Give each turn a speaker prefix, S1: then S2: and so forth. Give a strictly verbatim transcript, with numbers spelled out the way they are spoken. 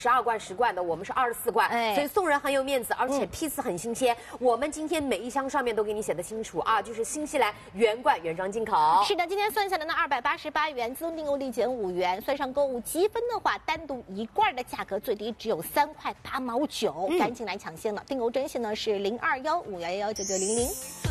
S1: 十二罐、十罐的，我们是二十四罐，哎，所以送人很有面子，而且批次很新鲜。嗯、我们今天每一箱上面都给你写的清楚啊，就是新西兰原罐原装进口。
S2: 是的，今天算下来呢，二百八十八元，自动订购立减五元，算上购物积分的话，单独一罐的价格最低只有三块八毛九，嗯、赶紧来抢先了。订购专线呢是零二幺五幺幺九九零零。